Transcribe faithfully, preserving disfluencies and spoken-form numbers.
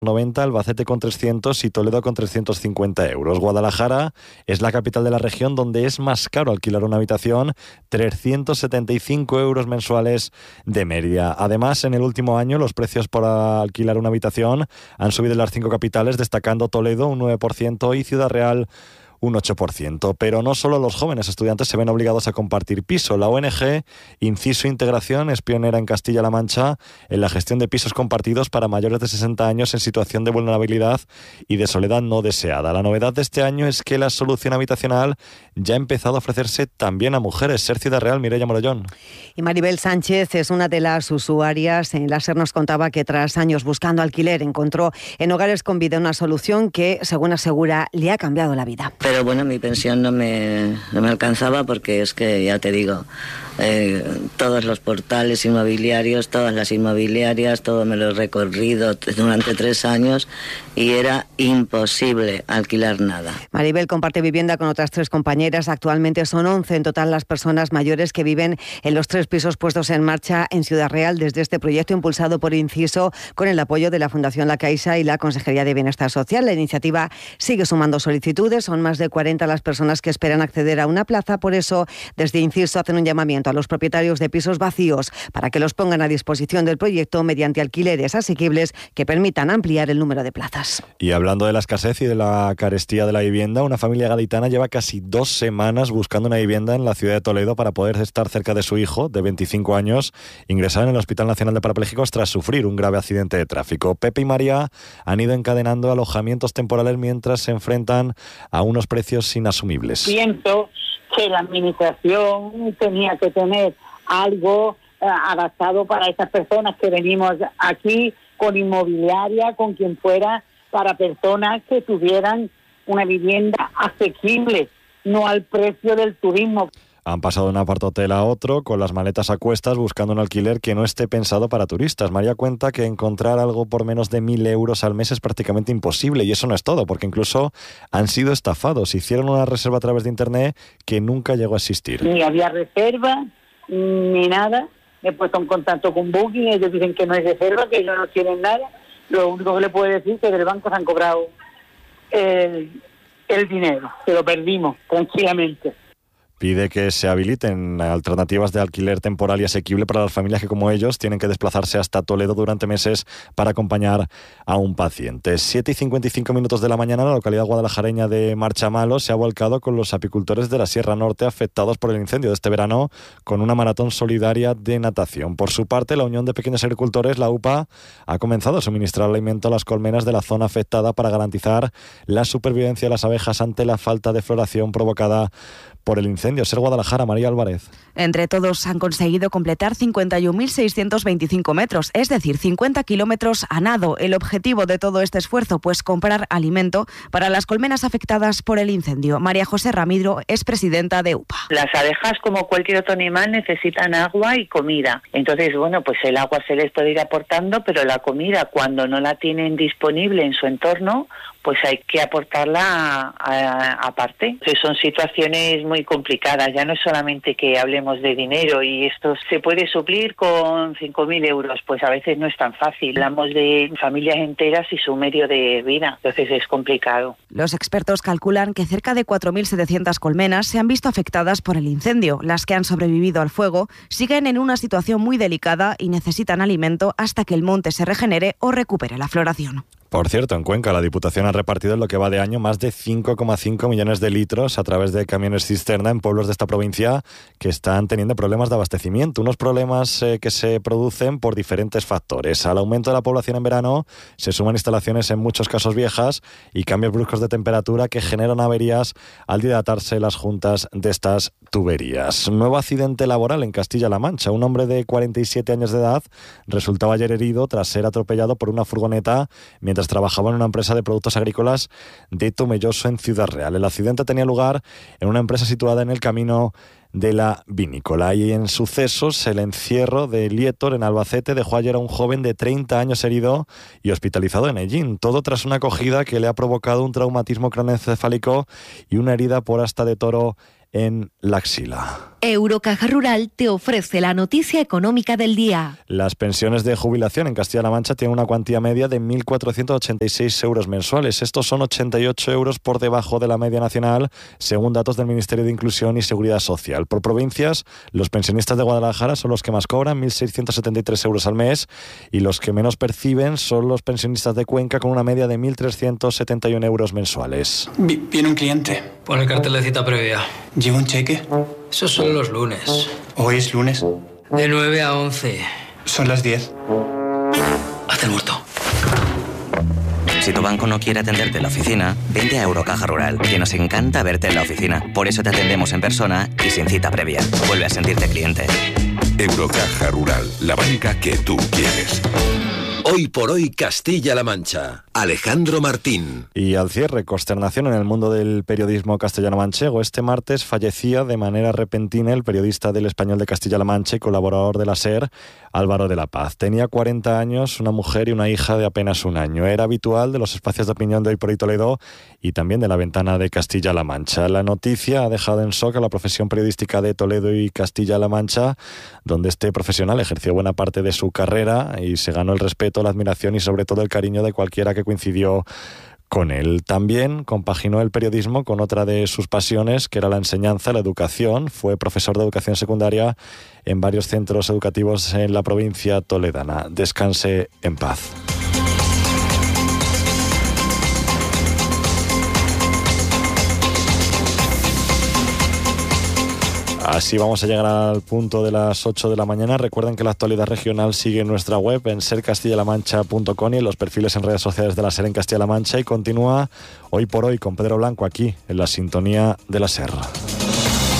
noventa, Albacete con trescientos y Toledo con trescientos cincuenta euros. Guadalajara es la capital de la región donde es más caro alquilar una habitación, trescientos setenta y cinco euros mensuales de media. Además, en el último año los precios por alquilar una habitación han subido en las cinco capitales, destacando Toledo un nueve por ciento y Ciudad Real un ocho por ciento. Pero no solo los jóvenes estudiantes se ven obligados a compartir piso. La O N G Inciso Integración es pionera en Castilla-La Mancha en la gestión de pisos compartidos para mayores de sesenta años en situación de vulnerabilidad y de soledad no deseada. La novedad de este año es que la solución habitacional ya ha empezado a ofrecerse también a mujeres. Ser Ciudad Real, Mireia Morollón. Y Maribel Sánchez es una de las usuarias. En la SER nos contaba que tras años buscando alquiler encontró en Hogares con Vida una solución que, según asegura, le ha cambiado la vida. Pero bueno, mi pensión no me, no me alcanzaba porque es que, ya te digo, eh, todos los portales inmobiliarios, todas las inmobiliarias, todo me lo he recorrido durante tres años y era imposible alquilar nada. Maribel comparte vivienda con otras tres compañeras. Actualmente son once en total las personas mayores que viven en los tres pisos puestos en marcha en Ciudad Real desde este proyecto impulsado por Inciso con el apoyo de la Fundación La Caixa y la Consejería de Bienestar Social. La iniciativa sigue sumando solicitudes, son más de cuarenta las personas que esperan acceder a una plaza. Por eso, desde Inciso hacen un llamamiento a los propietarios de pisos vacíos para que los pongan a disposición del proyecto mediante alquileres asequibles que permitan ampliar el número de plazas. Y hablando de la escasez y de la carestía de la vivienda, una familia gaditana lleva casi dos semanas buscando una vivienda en la ciudad de Toledo para poder estar cerca de su hijo, de veinticinco años, ingresado en el Hospital Nacional de Parapléjicos tras sufrir un grave accidente de tráfico. Pepe y María han ido encadenando alojamientos temporales mientras se enfrentan a unos precios inasumibles. Pienso que la administración tenía que tener algo eh, adaptado para estas personas que venimos aquí, con inmobiliaria, con quien fuera, para personas que tuvieran una vivienda asequible, no al precio del turismo. Han pasado de un apartohotel a otro con las maletas a cuestas buscando un alquiler que no esté pensado para turistas. María cuenta que encontrar algo por menos de mil euros al mes es prácticamente imposible y eso no es todo, porque incluso han sido estafados. Hicieron una reserva a través de internet que nunca llegó a existir. Ni había reserva, ni nada. Me he puesto en contacto con Booking, ellos dicen que no hay reserva, que ellos no tienen nada. Lo único que le puedo decir es que del banco se han cobrado el, el dinero, que lo perdimos tranquilamente. Pide que se habiliten alternativas de alquiler temporal y asequible para las familias que, como ellos, tienen que desplazarse hasta Toledo durante meses para acompañar a un paciente. siete y cincuenta y cinco minutos de la mañana, la localidad guadalajareña de Marchamalo se ha volcado con los apicultores de la Sierra Norte afectados por el incendio de este verano con una maratón solidaria de natación. Por su parte, la Unión de Pequeños Agricultores, la U P A, ha comenzado a suministrar alimento a las colmenas de la zona afectada para garantizar la supervivencia de las abejas ante la falta de floración provocada por el incendio. Ser Guadalajara, María Álvarez. Entre todos han conseguido completar cincuenta y un mil seiscientos veinticinco metros, es decir, cincuenta kilómetros a nado. El objetivo de todo este esfuerzo, pues comprar alimento para las colmenas afectadas por el incendio. María José Ramiro es presidenta de U P A. Las abejas, como cualquier otro animal, necesitan agua y comida. Entonces, bueno, pues el agua se les puede ir aportando, pero la comida, cuando no la tienen disponible en su entorno, pues hay que aportarla aparte. Entonces son situaciones muy complicadas, ya no es solamente que hablemos de dinero y esto se puede suplir con cinco mil euros, pues a veces no es tan fácil. Hablamos de familias enteras y su medio de vida, entonces es complicado. Los expertos calculan que cerca de cuatro mil setecientas colmenas se han visto afectadas por el incendio. Las que han sobrevivido al fuego siguen en una situación muy delicada y necesitan alimento hasta que el monte se regenere o recupere la floración. Por cierto, en Cuenca la Diputación ha repartido en lo que va de año más de cinco coma cinco millones de litros a través de camiones cisterna en pueblos de esta provincia que están teniendo problemas de abastecimiento. Unos problemas eh, que se producen por diferentes factores. Al aumento de la población en verano se suman instalaciones en muchos casos viejas y cambios bruscos de temperatura que generan averías al dilatarse las juntas de estas tuberías. Nuevo accidente laboral en Castilla-La Mancha. Un hombre de cuarenta y siete años de edad resultaba ayer herido tras ser atropellado por una furgoneta mientras trabajaba en una empresa de productos agrícolas de Tomelloso en Ciudad Real. El accidente tenía lugar en una empresa situada en el camino de la vinícola. Y en sucesos, el encierro de Lietor en Albacete dejó ayer a un joven de treinta años herido y hospitalizado en Ellín. Todo tras una acogida que le ha provocado un traumatismo craneoencefálico y una herida por asta de toro en la axila. Eurocaja Rural te ofrece la noticia económica del día. Las pensiones de jubilación en Castilla-La Mancha tienen una cuantía media de mil cuatrocientos ochenta y seis euros mensuales. Estos son ochenta y ocho euros por debajo de la media nacional, según datos del Ministerio de Inclusión y Seguridad Social. Por provincias, los pensionistas de Guadalajara son los que más cobran, mil seiscientos setenta y tres euros al mes, y los que menos perciben son los pensionistas de Cuenca, con una media de mil trescientos setenta y uno euros mensuales. Viene un cliente. Pon el cartel de cita previa. ¿Lleva un cheque? Eso son los lunes. ¿Hoy es lunes? De nueve a once. Son las diez. Haz el muerto. Si tu banco no quiere atenderte en la oficina, vente a Eurocaja Rural, que nos encanta verte en la oficina. Por eso te atendemos en persona y sin cita previa. Vuelve a sentirte cliente. Eurocaja Rural, la banca que tú quieres. Hoy por hoy Castilla-La Mancha. Alejandro Martín. Y al cierre, consternación en el mundo del periodismo castellano-manchego. Este martes fallecía de manera repentina el periodista del Español de Castilla-La Mancha y colaborador de la SER, Álvaro de la Paz. Tenía cuarenta años, una mujer y una hija de apenas un año. Era habitual de los espacios de opinión de Hoy por Hoy Toledo y también de La Ventana de Castilla-La Mancha. La noticia ha dejado en shock a la profesión periodística de Toledo y Castilla-La Mancha, donde este profesional ejerció buena parte de su carrera y se ganó el respeto, la admiración y sobre todo el cariño de cualquiera que coincidió con él. También compaginó el periodismo con otra de sus pasiones, que era la enseñanza, la educación. Fue profesor de educación secundaria en varios centros educativos en la provincia toledana. Descanse en paz. Así vamos a llegar al punto de las ocho de la mañana. Recuerden que la actualidad regional sigue en nuestra web, en ser castilla la mancha punto com, y en los perfiles en redes sociales de la SER en Castilla-La Mancha, y continúa Hoy por Hoy con Pedro Blanco aquí en la sintonía de la SER.